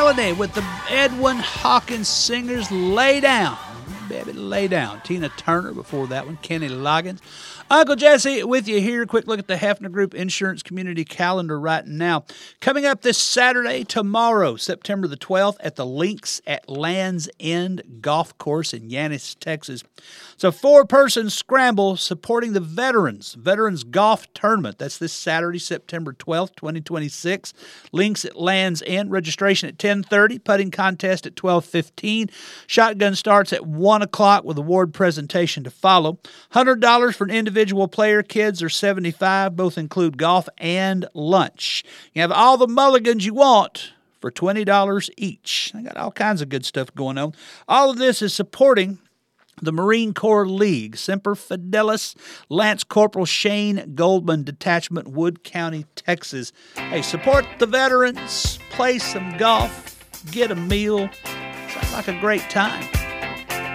Melody with the Edwin Hawkins Singers, Lay Down. Baby, lay down. Tina Turner before that one. Kenny Loggins. Uncle Jesse with you here. Quick look at the Hefner Group Insurance Community Calendar right now. Coming up this Saturday, tomorrow, September the 12th, at the Links at Land's End Golf Course in Yanis, Texas. It's a 4-person scramble supporting the Veterans Golf Tournament. That's this Saturday, September 12th, 2026. Links at Land's End. Registration at 10:30. Putting contest at 12:15. Shotgun starts at 1 o'clock with award presentation to follow. $100 for an individual player. Kids are $75. Both include golf and lunch. You have all the mulligans you want for $20 each. I got all kinds of good stuff going on. All of this is supporting the Marine Corps League, Semper Fidelis, Lance Corporal Shane Goldman Detachment, Wood County, Texas. Hey, support the veterans, play some golf, get a meal. Sounds like a great time.